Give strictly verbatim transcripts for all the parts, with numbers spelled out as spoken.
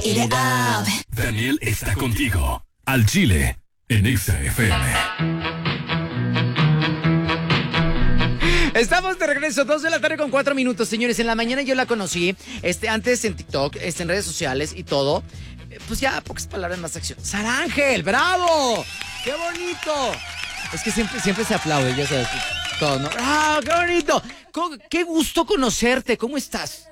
Eat it up. Daniel está contigo. Al Chile, en Exa F M. Estamos de regreso, dos de la tarde con cuatro minutos, señores. En la mañana yo la conocí, este, antes en TikTok, este, en redes sociales y todo. Pues ya, pocas palabras, más acción. ¡Sara Ángel! ¡Bravo! ¡Qué bonito! Es que siempre, siempre se aplaude, ya sabes, todo, ¿no? ¡Ah, qué bonito! ¡Qué gusto conocerte! ¿Cómo estás?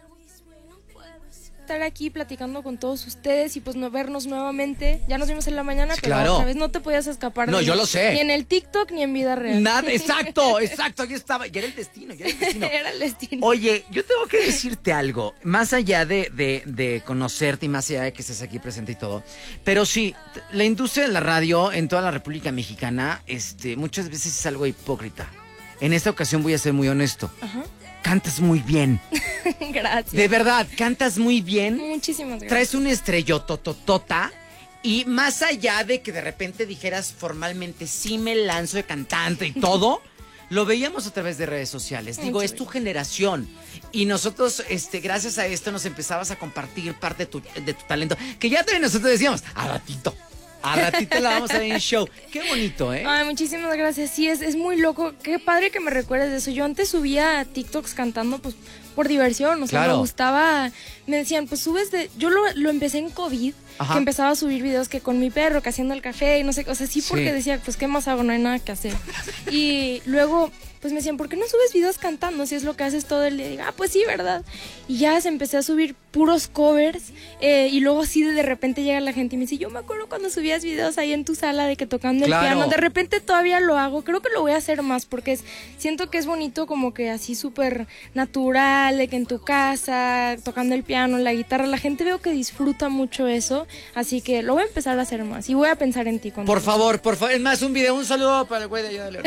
Estar aquí platicando con todos ustedes y pues no vernos nuevamente. Ya nos vimos en la mañana, Sí, pero claro. otra vez no te podías escapar. No, de yo mí. lo sé. Ni en el TikTok ni en vida real. Nada, exacto, exacto, aquí estaba. Ya era el destino, ya era el destino. Era el destino. Oye, yo tengo que decirte algo, más allá de, de, de conocerte y más allá de que estés aquí presente y todo, pero sí, la industria de la radio en toda la República Mexicana, este, muchas veces es algo hipócrita. En esta ocasión voy a ser muy honesto. Ajá. Cantas muy bien. Gracias. De verdad, cantas muy bien. Muchísimas gracias. Traes un estrellotototota. Y más allá de que de repente dijeras formalmente, sí me lanzo de cantante y todo, lo veíamos a través de redes sociales. Digo, Mucho es tu generación. Y nosotros, este, gracias a esto, nos empezabas a compartir parte de tu, de tu talento. Que ya también nosotros decíamos, a ratito. A ratito la vamos a ver en el show. Qué bonito, ¿eh? Ay, muchísimas gracias. Sí, es, es muy loco. Qué padre que me recuerdes de eso. Yo antes subía TikToks cantando, pues, por diversión. O sea, Claro. me gustaba. Me decían, pues subes de. Yo lo, lo empecé en COVID. Ajá. Que empezaba a subir videos que con mi perro, que haciendo el café y no sé. O sea, sí, porque Sí. decía, pues, ¿qué más hago? No hay nada que hacer. Y luego, pues me decían, ¿por qué no subes videos cantando? Si es lo que haces todo el día. Y digo, ah, pues sí, ¿verdad? Y ya se empecé a subir puros covers. Eh, y luego así de repente llega la gente y me dice, yo me acuerdo cuando subías videos ahí en tu sala de que tocando Claro. el piano. De repente todavía lo hago. Creo que lo voy a hacer más porque es, siento que es bonito como que así súper natural, de que en tu casa, tocando el piano, la guitarra. La gente veo que disfruta mucho eso. Así que lo voy a empezar a hacer más. Y voy a pensar en ti. Por favor, por favor. Es más, un video, un saludo para el güey de allá de León.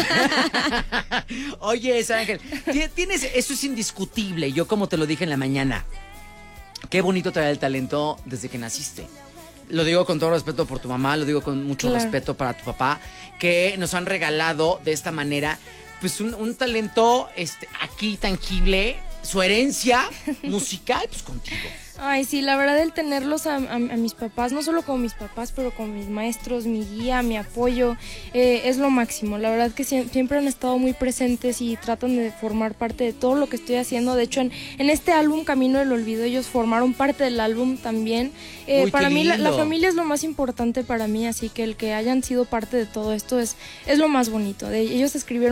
Oye, Sara Ángel, ti- tienes, eso es indiscutible. Yo como te lo dije en la mañana, qué bonito traer el talento desde que naciste. Lo digo con todo respeto por tu mamá, lo digo con mucho Claro. respeto para tu papá, que nos han regalado de esta manera, pues un, un talento este, aquí tangible, su herencia musical, pues contigo. Ay, sí, la verdad el tenerlos a, a- a mis papás, no solo como mis papás, pero con mis maestros, mi guía, mi apoyo, eh, es lo máximo. La verdad que sie- siempre han estado muy presentes y tratan de formar parte de todo lo que estoy haciendo. De hecho, en, en este álbum Camino del Olvido, ellos formaron parte del álbum también. Eh, Uy, qué para mí la, la lindo. familia es lo más importante para mí, así que el que hayan sido parte de todo esto es, es lo más bonito. De, ellos escribieron